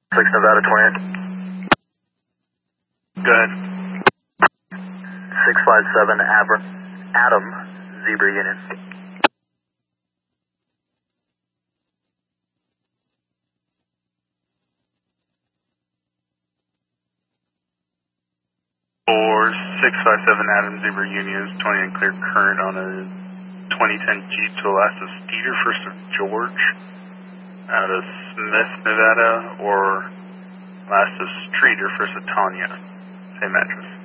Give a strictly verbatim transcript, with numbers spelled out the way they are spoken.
six Nevada twenty-eight. Go ahead. six five seven Abra, Adam, Zebra Union. For six five seven Adam Zebra Union is twenty-nine clear current on a twenty ten Jeep to Alaska Steeder, first of George, out of Smith, Nevada, or last of Streeter, first of Tanya. Same address.